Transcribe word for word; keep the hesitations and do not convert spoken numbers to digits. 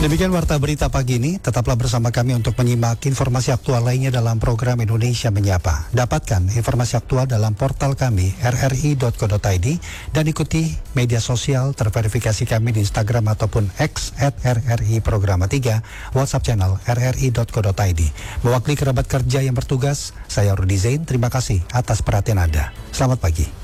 Demikian warta berita pagi ini. Tetaplah bersama kami untuk menyimak informasi aktual lainnya dalam program Indonesia Menyapa. Dapatkan informasi aktual dalam portal kami r r i dot co dot i d dan ikuti media sosial terverifikasi kami di Instagram ataupun X at r r i programa tiga, WhatsApp channel r r i dot co dot i d. Mewakili kerabat kerja yang bertugas, saya Rudi Zain. Terima kasih atas perhatian Anda. Selamat pagi.